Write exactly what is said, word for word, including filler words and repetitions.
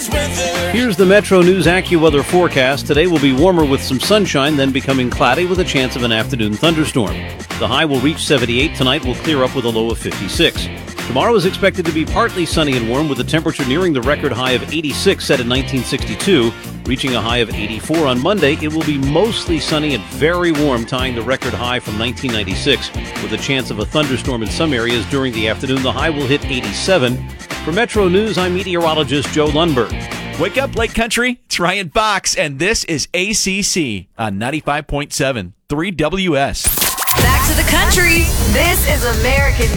weather. Here's the Metro News AccuWeather forecast. Today will be warmer with some sunshine, then becoming cloudy with a chance of an afternoon thunderstorm. The high will reach seventy-eight. Tonight will clear up with a low of fifty-six. Tomorrow is expected to be partly sunny and warm with a temperature nearing the record high of eighty-six set in nineteen sixty-two, reaching a high of eighty-four on Monday. It will be mostly sunny and very warm, tying the record high from nineteen ninety-six with a chance of a thunderstorm in some areas during the afternoon. The high will hit eighty-seven. For Metro News, I'm meteorologist Joe Lundberg. Wake up, Lake Country. It's Ryan Fox, and this is A C C on ninety-five point seven, three W S. Back to the country. This is American